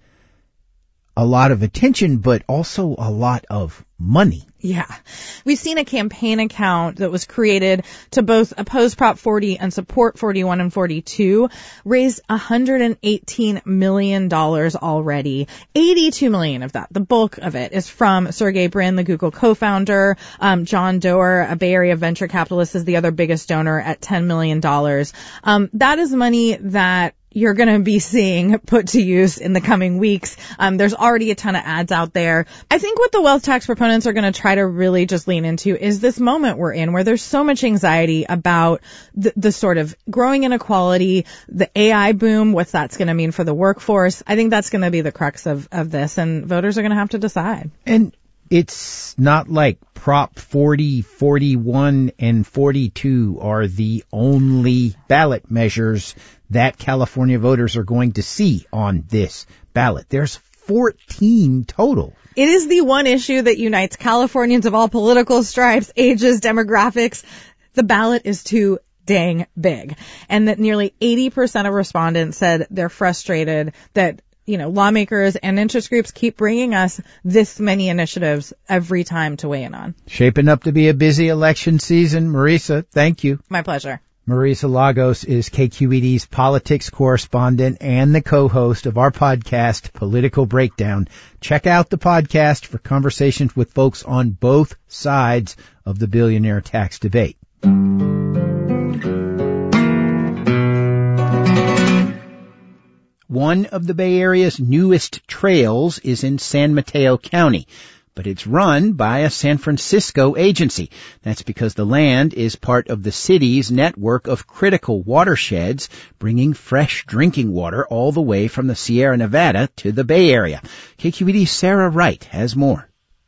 a lot of attention, but also a lot of money. Yeah. We've seen a campaign account that was created to both oppose Prop forty and support forty-one and forty-two, raised one hundred eighteen million dollars already. eighty-two million dollars of that, the bulk of it, is from Sergey Brin, the Google co-founder. Um, John Doerr, a Bay Area venture capitalist, is the other biggest donor at ten million dollars. Um, that is money that you're going to be seeing put to use in the coming weeks. Um, there's already a ton of ads out there. I think what the wealth tax proponents are going to try to really just lean into is this moment we're in where there's so much anxiety about the, the sort of growing inequality, the A I boom, what that's going to mean for the workforce. I think that's going to be the crux of, of this, and voters are going to have to decide. And it's not like Prop forty, forty-one, and forty-two are the only ballot measures that California voters are going to see on this ballot. There's fourteen total. It is the one issue that unites Californians of all political stripes, ages, demographics. The ballot is too dang big. And that nearly eighty percent of respondents said they're frustrated that, you know, lawmakers and interest groups keep bringing us this many initiatives every time to weigh in on. Shaping up to be a busy election season. Marisa, thank you. My pleasure. Marisa Lagos is K Q E D's politics correspondent and the co-host of our podcast, Political Breakdown. Check out the podcast for conversations with folks on both sides of the billionaire tax debate. One of the Bay Area's newest trails is in San Mateo County, but it's run by a San Francisco agency. That's because the land is part of the city's network of critical watersheds, bringing fresh drinking water all the way from the Sierra Nevada to the Bay Area. K Q E D's Sarah Wright has more.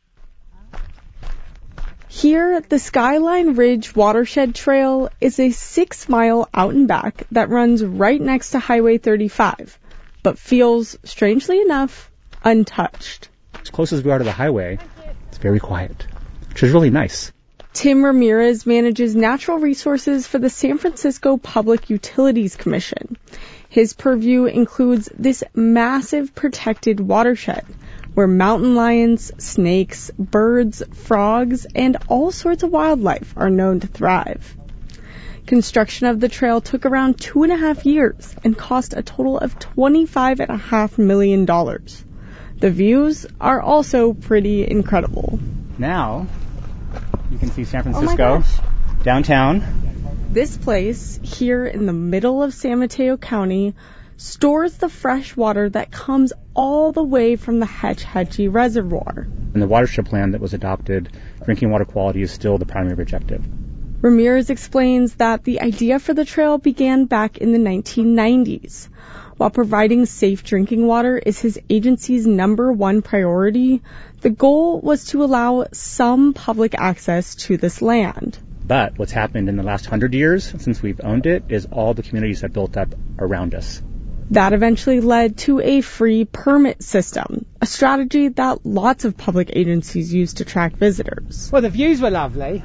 Here, the Skyline Ridge Watershed Trail is a six-mile out and back that runs right next to Highway thirty-five, but feels, strangely enough, untouched. As close as we are to the highway, it's very quiet, which is really nice. Tim Ramirez manages natural resources for the San Francisco Public Utilities Commission. His purview includes this massive protected watershed where mountain lions, snakes, birds, frogs, and all sorts of wildlife are known to thrive. Construction of the trail took around two and a half years and cost a total of twenty-five and a half million dollars. The views are also pretty incredible. Now, you can see San Francisco, oh downtown. This place, here in the middle of San Mateo County, stores the fresh water that comes all the way from the Hetch Hetchy Reservoir. In the watershed plan that was adopted, drinking water quality is still the primary objective. Ramirez explains that the idea for the trail began back in the nineteen nineties. While providing safe drinking water is his agency's number one priority, the goal was to allow some public access to this land. But what's happened in the last hundred years since we've owned it is all the communities have built up around us. That eventually led to a free permit system, a strategy that lots of public agencies use to track visitors. Well, the views were lovely,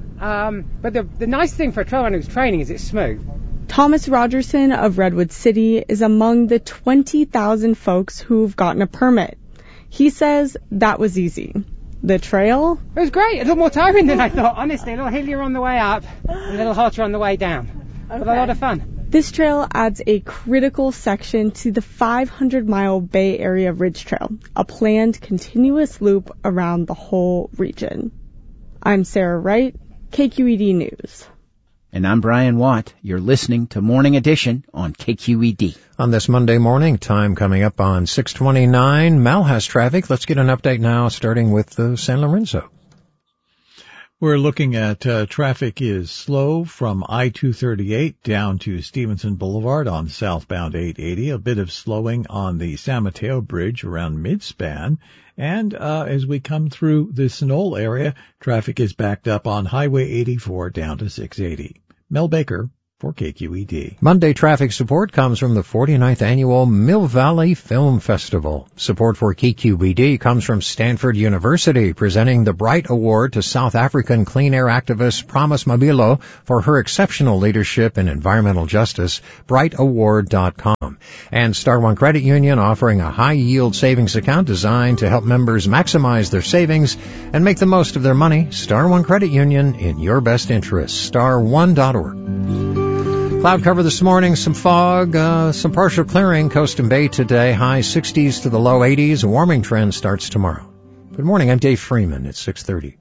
um, but the, the nice thing for a trail runner who's training is it's smooth. Thomas Rogerson of Redwood City is among the twenty thousand folks who've gotten a permit. He says that was easy. The trail? It was great. A little more tiring than I thought, honestly. A little hillier on the way up, a little hotter on the way down. Okay. But a lot of fun. This trail adds a critical section to the five hundred mile Bay Area Ridge Trail, a planned continuous loop around the whole region. I'm Sarah Wright, K Q E D News. And I'm Brian Watt. You're listening to Morning Edition on K Q E D. On this Monday morning, time coming up on six twenty-nine. Mal has traffic. Let's get an update now, starting with uh, San Lorenzo. We're looking at uh, traffic is slow from I two thirty-eight down to Stevenson Boulevard on southbound eight eighty. A bit of slowing on the San Mateo Bridge around Midspan. And uh, as we come through the Sunol area, traffic is backed up on Highway eighty-four down to six eighty. Mel Baker for K Q E D. Monday traffic support comes from the forty-ninth Annual Mill Valley Film Festival. Support for K Q E D comes from Stanford University, presenting the Bright Award to South African clean air activist Promise Mabilo for her exceptional leadership in environmental justice, bright award dot com. And Star One Credit Union offering a high-yield savings account designed to help members maximize their savings and make the most of their money. Star One Credit Union, in your best interest. star one dot org. Cloud cover this morning, some fog, uh, some partial clearing, Coast and Bay today, high sixties to the low eighties. A warming trend starts tomorrow. Good morning, I'm Dave Freeman at six thirty.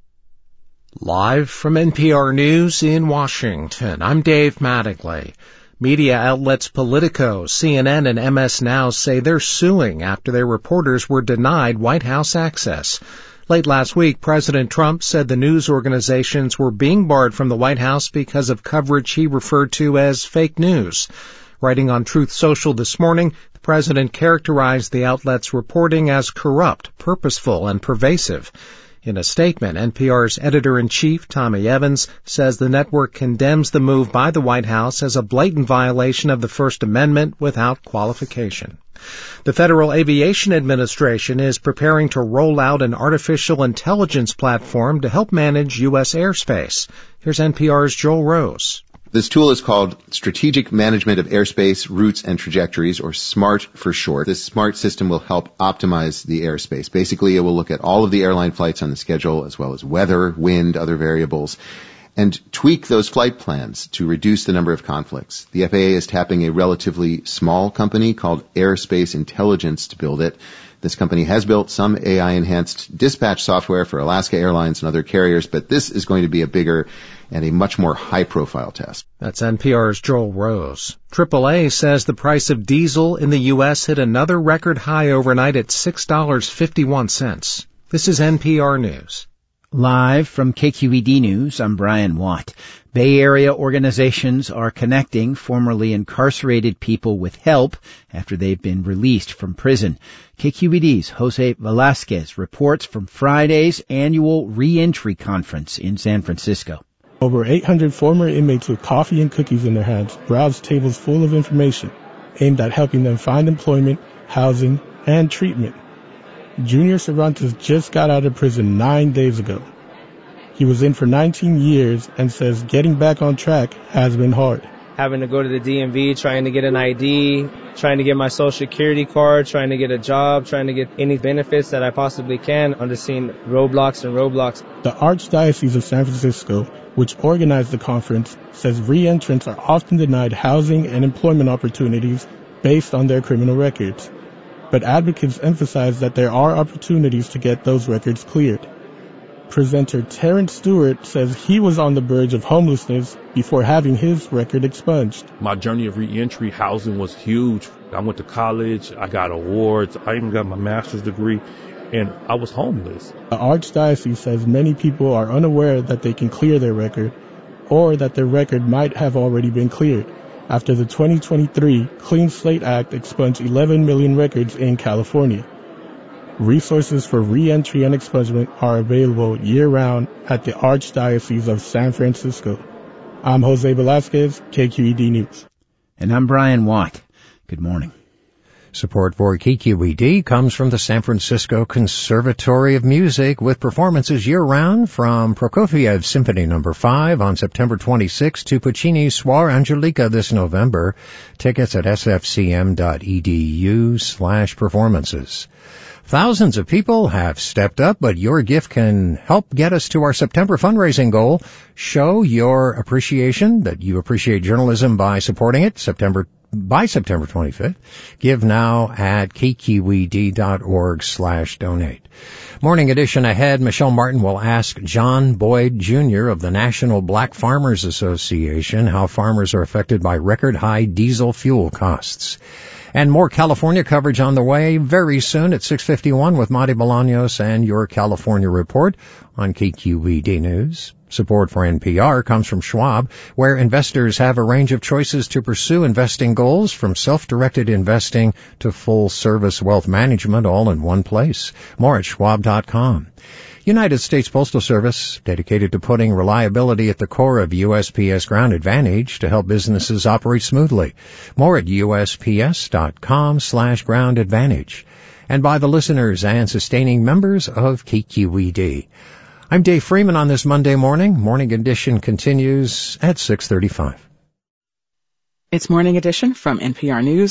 Live from N P R News in Washington, I'm Dave Mattingly. Media outlets Politico, C N N, and M S Now say they're suing after their reporters were denied White House access. Late last week, President Trump said the news organizations were being barred from the White House because of coverage he referred to as fake news. Writing on Truth Social this morning, the president characterized the outlets' reporting as corrupt, purposeful, and pervasive. In a statement, N P R's editor-in-chief, Tommy Evans, says the network condemns the move by the White House as a blatant violation of the First Amendment without qualification. The Federal Aviation Administration is preparing to roll out an artificial intelligence platform to help manage U S airspace. Here's N P R's Joel Rose. This tool is called Strategic Management of Airspace Routes and Trajectories, or SMART for short. This SMART system will help optimize the airspace. Basically, it will look at all of the airline flights on the schedule, as well as weather, wind, other variables, and tweak those flight plans to reduce the number of conflicts. The F A A is tapping a relatively small company called Airspace Intelligence to build it. This company has built some A I-enhanced dispatch software for Alaska Airlines and other carriers, but this is going to be a bigger and a much more high-profile test. That's N P R's Joel Rose. triple A says the price of diesel in the U S hit another record high overnight at six dollars and fifty-one cents. This is N P R News. Live from K Q E D News, I'm Brian Watt. Bay Area organizations are connecting formerly incarcerated people with help after they've been released from prison. K Q E D's Jose Velasquez reports from Friday's annual reentry conference in San Francisco. Over eight hundred former inmates with coffee and cookies in their hands browsed tables full of information aimed at helping them find employment, housing, and treatment. Junior Cervantes just got out of prison nine days ago. He was in for nineteen years and says getting back on track has been hard. Having to go to the D M V, trying to get an I D, trying to get my social security card, trying to get a job, trying to get any benefits that I possibly can. I'm just seeing roadblocks and roadblocks. The Archdiocese of San Francisco, which organized the conference, says re-entrants are often denied housing and employment opportunities based on their criminal records. But advocates emphasize that there are opportunities to get those records cleared. Presenter Terrence Stewart says he was on the verge of homelessness before having his record expunged. My journey of reentry, housing was huge. I went to college, I got awards, I even got my master's degree, and I was homeless. The Archdiocese says many people are unaware that they can clear their record, or that their record might have already been cleared, after the twenty twenty-three Clean Slate Act expunged eleven million records in California. Resources for re-entry and expungement are available year-round at the Archdiocese of San Francisco. I'm Jose Velasquez, K Q E D News. And I'm Brian Watt. Good morning. Support for K Q E D comes from the San Francisco Conservatory of Music, with performances year-round from Prokofiev's Symphony Number five on September twenty-sixth to Puccini's Suor Angelica this November. Tickets at sfcm.edu slash performances. Thousands of people have stepped up, but your gift can help get us to our September fundraising goal. Show your appreciation that you appreciate journalism by supporting it. September by September twenty-fifth. Give now at k q e d dot org slash donate. Morning edition ahead, Michelle Martin will ask John Boyd Junior of the National Black Farmers Association how farmers are affected by record high diesel fuel costs. And more California coverage on the way very soon at six fifty-one with Monty Bolaños and your California report on K Q E D News. Support for N P R comes from Schwab, where investors have a range of choices to pursue investing goals, from self-directed investing to full-service wealth management, all in one place. More at schwab dot com. United States Postal Service, dedicated to putting reliability at the core of U S P S Ground Advantage to help businesses operate smoothly. More at U S P S dot com slash ground advantage. And by the listeners and sustaining members of K Q E D. I'm Dave Freeman on this Monday morning. Morning Edition continues at six thirty-five. It's Morning Edition from N P R News.